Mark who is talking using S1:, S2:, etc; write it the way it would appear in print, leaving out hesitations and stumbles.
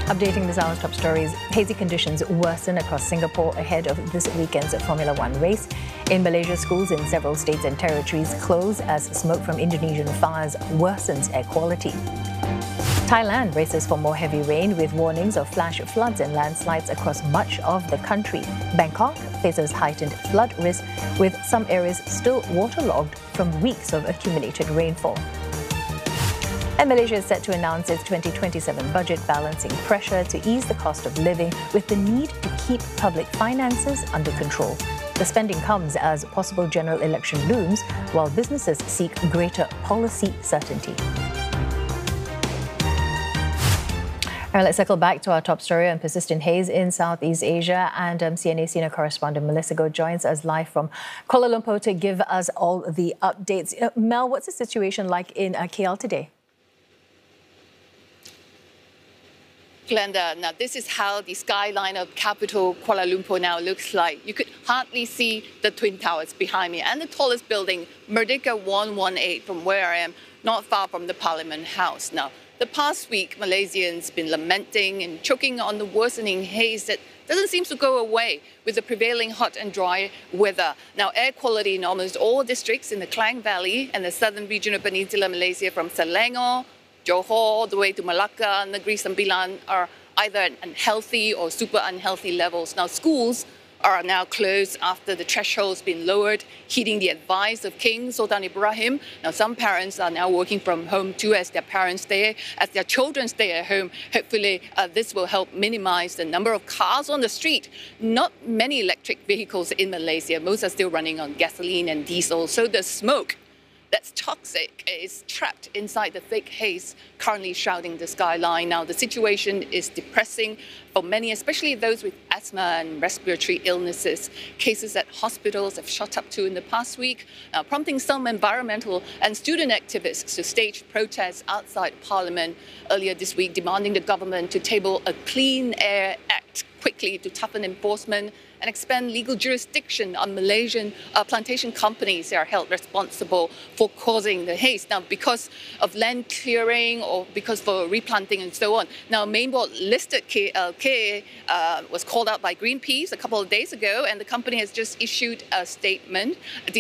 S1: Updating this hour's top stories, hazy conditions worsen across Singapore ahead of this weekend's Formula One race. In Malaysia, schools in several states and territories close as smoke from Indonesian fires worsens air quality. Thailand braces for more heavy rain with warnings of flash floods and landslides across much of the country. Bangkok faces heightened flood risk with some areas still waterlogged from weeks of accumulated rainfall. And Malaysia is set to announce its 2027 budget, balancing pressure to ease the cost of living with the need to keep public finances under control. The spending comes as possible general election looms, while businesses seek greater policy certainty. All right, let's circle back to our top story on persistent haze in Southeast Asia. And CNA senior correspondent Melissa Goh joins us live from Kuala Lumpur to give us all the updates. Mel, what's the situation like in KL today?
S2: Glenda, now this is how the skyline of capital Kuala Lumpur now looks like. You could hardly see the Twin Towers behind me and the tallest building, Merdeka 118, from where I am, not far from the Parliament House. Now, the past week, Malaysians been lamenting and choking on the worsening haze that doesn't seem to go away with the prevailing hot and dry weather. Now, air quality in almost all districts in the Klang Valley and the southern region of Peninsular Malaysia from Selangor, Johor, all the way to Malacca, Negeri Sembilan are either at unhealthy or super unhealthy levels. Now, schools are now closed after the threshold has been lowered, heeding the advice of King Sultan Ibrahim. Now, some parents are now working from home too as their children stay at home. Hopefully, this will help minimize the number of cars on the street. Not many electric vehicles in Malaysia. Most are still running on gasoline and diesel. So the smoke that's toxic is trapped inside the thick haze currently shrouding the skyline. Now, the situation is depressing for many, especially those with asthma and respiratory illnesses. Cases at hospitals have shot up to in the past week, prompting some environmental and student activists to stage protests outside Parliament earlier this week, demanding the government to table a Clean Air Act quickly to toughen enforcement and expand legal jurisdiction on Malaysian plantation companies that are held responsible for causing the haze. Now, because of land clearing or because for replanting and so on. Now, Mainboard listed KLK was called out by Greenpeace a couple of days ago, and the company has just issued a statement